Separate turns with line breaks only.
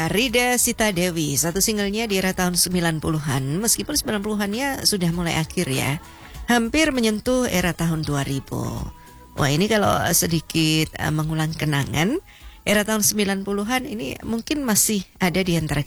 Rida Sita Dewi, satu singlenya di era tahun 90-an. Meskipun 90-annya sudah mulai akhir ya, hampir menyentuh era tahun 2000. Wah, ini kalau sedikit mengulang kenangan, era tahun 90-an ini mungkin masih ada di antara